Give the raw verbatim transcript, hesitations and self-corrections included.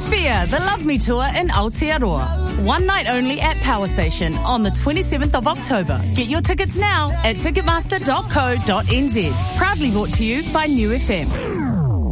Fear, the Love Me Tour in Aotearoa. One night only at Power Station on the twenty-seventh of October. Get your tickets now at ticketmaster dot co dot n z. Proudly brought to you by New F M.